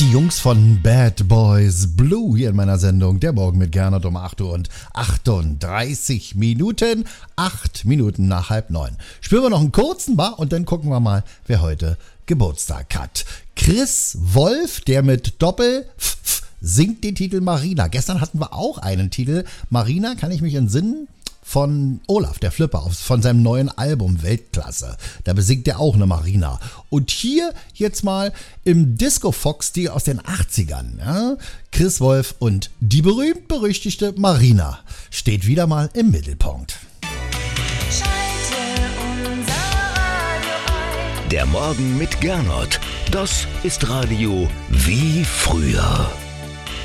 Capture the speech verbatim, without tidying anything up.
Die Jungs von Bad Boys Blue hier in meiner Sendung. Der Morgen mit Gernot um acht Uhr und achtunddreißig Minuten. acht Minuten nach halb neun. Spielen wir noch einen kurzen Bar und dann gucken wir mal, wer heute Geburtstag hat. Chris Wolf, der mit Doppel F F singt den Titel Marina. Gestern hatten wir auch einen Titel. Marina, kann ich mich entsinnen? Von Olaf, der Flipper, von seinem neuen Album Weltklasse. Da besingt er auch eine Marina. Und hier jetzt mal im Disco-Fox-Stil aus den achtzigern. Ja? Chris Wolf und die berühmt-berüchtigte Marina steht wieder mal im Mittelpunkt. Der Morgen mit Gernot. Das ist Radio wie früher.